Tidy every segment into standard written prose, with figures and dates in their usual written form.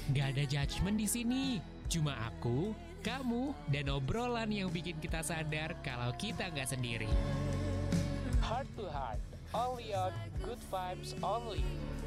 Gak ada judgement di sini. Cuma aku, kamu, dan obrolan yang bikin kita sadar kalau kita nggak sendiri. Heart to heart, only on good vibes only.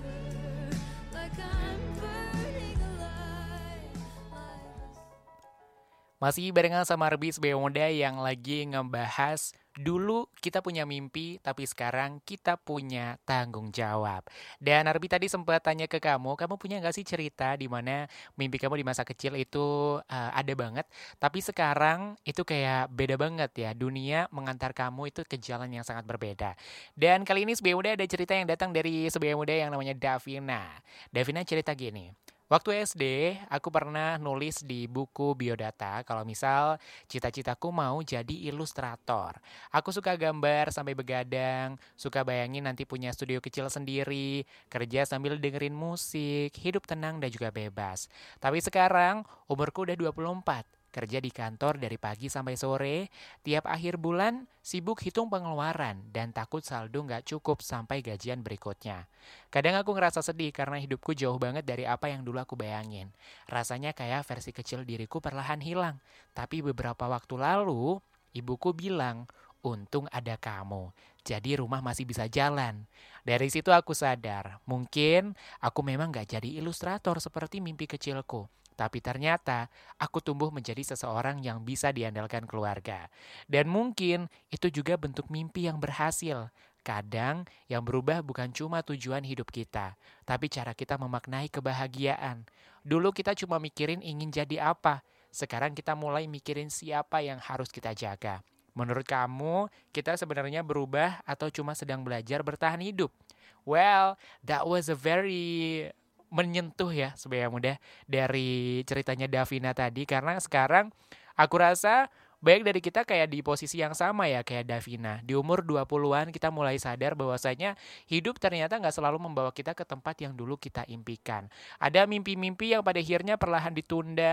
Masih barengan sama Rebis Beyomoda yang lagi ngebahas dulu kita punya mimpi tapi sekarang kita punya tanggung jawab. Dan Arbi tadi sempat tanya ke kamu punya nggak sih cerita di mana mimpi kamu di masa kecil itu ada banget, tapi sekarang itu kayak beda banget ya, dunia mengantar kamu itu ke jalan yang sangat berbeda. Dan kali ini Sebaya Muda ada cerita yang datang dari Sebaya Muda yang namanya Davina. Davina cerita gini. Waktu SD, aku pernah nulis di buku biodata kalau misal cita-citaku mau jadi ilustrator. Aku suka gambar sampai begadang, suka bayangin nanti punya studio kecil sendiri, kerja sambil dengerin musik, hidup tenang dan juga bebas. Tapi sekarang umurku udah 24. Kerja di kantor dari pagi sampai sore, tiap akhir bulan sibuk hitung pengeluaran dan takut saldo nggak cukup sampai gajian berikutnya. Kadang aku ngerasa sedih karena hidupku jauh banget dari apa yang dulu aku bayangin. Rasanya kayak versi kecil diriku perlahan hilang. Tapi beberapa waktu lalu, ibuku bilang, untung ada kamu. Jadi rumah masih bisa jalan. Dari situ aku sadar, mungkin aku memang gak jadi ilustrator seperti mimpi kecilku. Tapi ternyata aku tumbuh menjadi seseorang yang bisa diandalkan keluarga. Dan mungkin itu juga bentuk mimpi yang berhasil. Kadang yang berubah bukan cuma tujuan hidup kita, tapi cara kita memaknai kebahagiaan. Dulu kita cuma mikirin ingin jadi apa, sekarang kita mulai mikirin siapa yang harus kita jaga. Menurut kamu, kita sebenarnya berubah atau cuma sedang belajar bertahan hidup? Well, that was a very menyentuh ya Sebaya Muda dari ceritanya Davina tadi, karena sekarang aku rasa banyak dari kita kayak di posisi yang sama ya kayak Davina. Di umur 20-an kita mulai sadar bahwasanya hidup ternyata nggak selalu membawa kita ke tempat yang dulu kita impikan. Ada mimpi-mimpi yang pada akhirnya perlahan ditunda,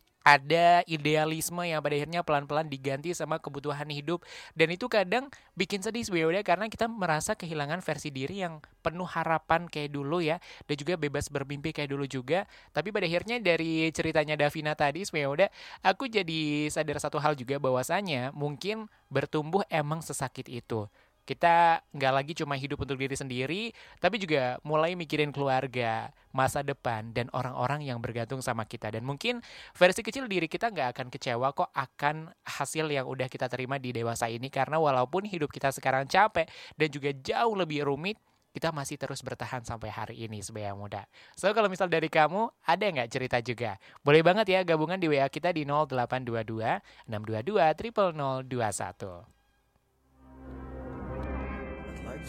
ada idealisme yang pada akhirnya pelan-pelan diganti sama kebutuhan hidup. Dan itu kadang bikin sedih sebenarnya karena kita merasa kehilangan versi diri yang penuh harapan kayak dulu ya, dan juga bebas bermimpi kayak dulu juga. Tapi pada akhirnya dari ceritanya Davina tadi sebenarnya aku jadi sadar satu hal juga, bahwasanya mungkin bertumbuh emang sesakit itu. Kita nggak lagi cuma hidup untuk diri sendiri, tapi juga mulai mikirin keluarga, masa depan, dan orang-orang yang bergantung sama kita. Dan mungkin versi kecil diri kita nggak akan kecewa kok akan hasil yang udah kita terima di dewasa ini. Karena walaupun hidup kita sekarang capek dan juga jauh lebih rumit, kita masih terus bertahan sampai hari ini Sebaya Muda. So kalau misal dari kamu, ada nggak cerita juga? Boleh banget ya gabungan di WA kita di 0822 622 000021.